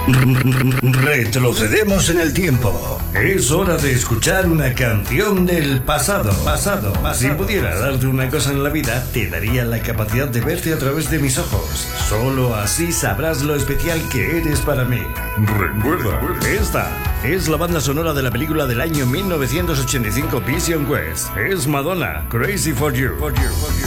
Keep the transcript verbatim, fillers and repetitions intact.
Retrocedemos en el tiempo. Es hora de escuchar una canción del pasado. Pasado, pasado. Si pudiera darte una cosa en la vida, te daría la capacidad de verte a través de mis ojos. Solo así sabrás lo especial que eres para mí. Recuerda, esta es la banda sonora de la película del año mil novecientos ochenta y cinco Vision Quest. Es Madonna, Crazy for You. For you, for you.